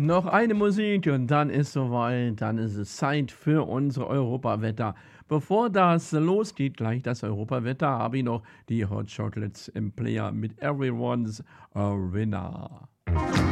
Noch eine Musik und dann ist soweit, dann ist es Zeit für unsere Europawetter. Bevor das losgeht, gleich das Europawetter, habe ich noch die Hot Chocolates im Player mit Everyone's a Winner.